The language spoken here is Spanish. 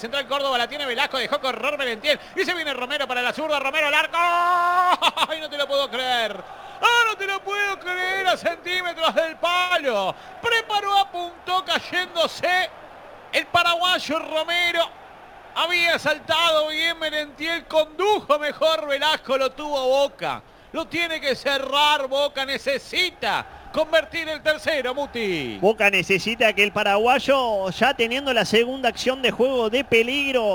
central Córdoba, la tiene Velasco, dejó correr Merentiel. Y se viene Romero para la zurda, Romero al arco. ¡Ay, no te lo puedo creer! ¡Ah, no te lo puedo creer! A centímetros del palo. Preparó, apuntó, cayéndose el paraguayo Romero. Había saltado bien Merentiel, condujo mejor Velasco, lo tuvo Boca. Lo tiene que cerrar Boca, necesita convertir el tercero, Muti. Boca necesita que el paraguayo, ya teniendo la segunda acción de juego de peligro,